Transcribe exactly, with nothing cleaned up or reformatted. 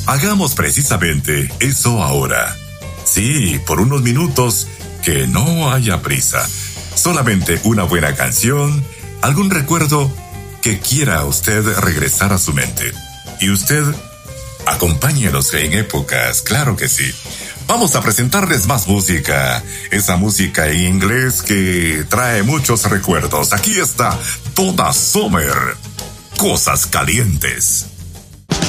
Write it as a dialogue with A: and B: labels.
A: Hagamos precisamente eso ahora. Sí, por unos minutos, que no haya prisa. Solamente una buena canción, algún recuerdo que quiera usted regresar a su mente. Y usted, acompáñenos en épocas, claro que sí. Vamos a presentarles más música, esa música en inglés que trae muchos recuerdos. Aquí está Donna Summer, Cosas Calientes.